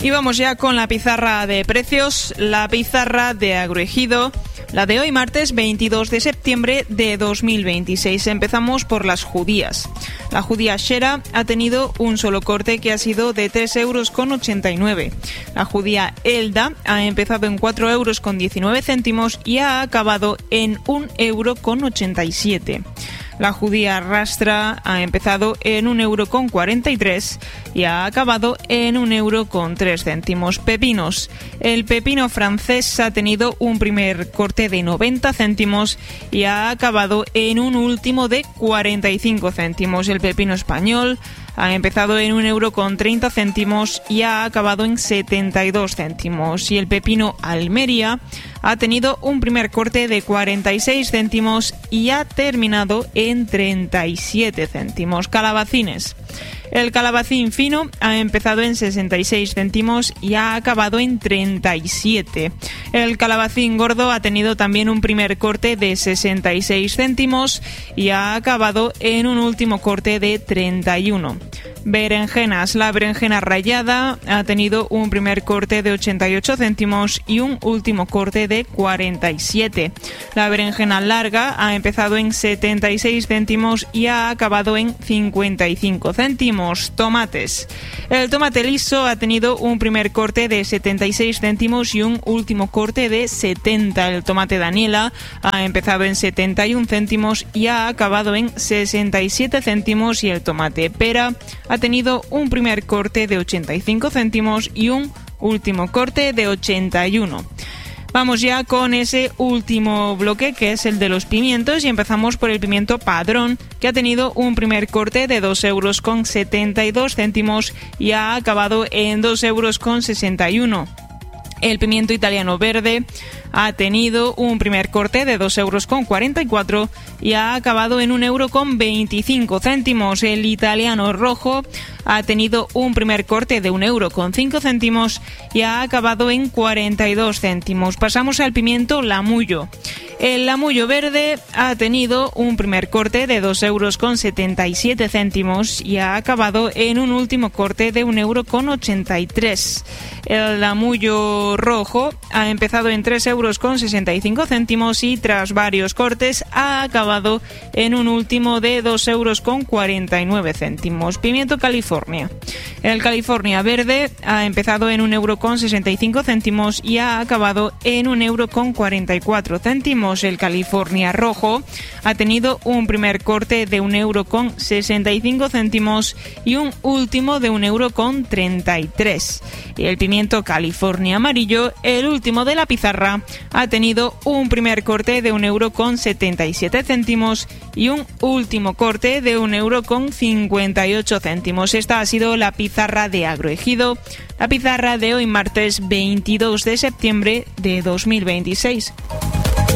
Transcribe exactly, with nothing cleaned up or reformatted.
Y vamos ya con la pizarra de precios, la pizarra de Agroejido, la de hoy martes veintidós de septiembre de dos mil veintiséis. Empezamos por las judías. La judía Shera ha tenido un solo corte que ha sido de tres euros con ochenta y nueve. La judía Elda ha empezado en cuatro euros con diecinueve céntimos y ha acabado en un euro con ochenta y siete. La judía Rastra ha empezado en un euro con cuarenta y tres y ha acabado en un euro con tres céntimos. Pepinos. El pepino francés ha tenido un primer corte de noventa céntimos y ha acabado en un último de cuarenta y cinco céntimos. El pepino español ha empezado en un euro con treinta céntimos y ha acabado en setenta y dos céntimos. Y el pepino Almería ha tenido un primer corte de cuarenta y seis céntimos y ha terminado en treinta y siete céntimos. Calabacines. El calabacín fino ha empezado en sesenta y seis céntimos y ha acabado en treinta y siete. El calabacín gordo ha tenido también un primer corte de sesenta y seis céntimos y ha acabado en un último corte de treinta y uno. Berenjenas. La berenjena rallada ha tenido un primer corte de ochenta y ocho céntimos y un último corte de cuarenta y siete. La berenjena larga ha empezado en setenta y seis céntimos y ha acabado en cincuenta y cinco céntimos. Tomates. El tomate liso ha tenido un primer corte de setenta y seis céntimos y un último corte de setenta. El tomate Daniela ha empezado en setenta y un céntimos y ha acabado en sesenta y siete céntimos. Y el tomate pera ha tenido un primer corte de ochenta y cinco céntimos y un último corte de ochenta y uno. Vamos ya con ese último bloque, que es el de los pimientos, y empezamos por el pimiento Padrón, que ha tenido un primer corte de dos euros con setenta y dos céntimos y ha acabado en dos euros con sesenta y uno. El pimiento italiano verde ha tenido un primer corte de dos euros con cuarenta y cuatro y ha acabado en un euro con veinticinco céntimos. El italiano rojo ha tenido un primer corte de un euro con cinco céntimos y ha acabado en cuarenta y dos céntimos. Pasamos al pimiento Lamullo. El lamullo verde ha tenido un primer corte de dos euros con setenta y siete céntimos y ha acabado en un último corte de un euro con ochenta y tres. El lamullo rojo ha empezado en tres euros con sesenta y cinco céntimos y tras varios cortes ha acabado en un último de dos euros con cuarenta y nueve céntimos. Pimiento California. El California verde ha empezado en un euro con sesenta y cinco céntimos y ha acabado en un euro con cuarenta y cuatro céntimos. El California rojo ha tenido un primer corte de un euro con sesenta y cinco céntimos y un último de un euro con treinta y tres. Y el pimiento California amarillo, el último de la pizarra, ha tenido un primer corte de un euro con setenta y siete céntimos y un último corte de un euro con cincuenta y ocho céntimos. Esta ha sido la pizarra de Agroejido, la pizarra de hoy martes veintidós de septiembre de dos mil veintiséis.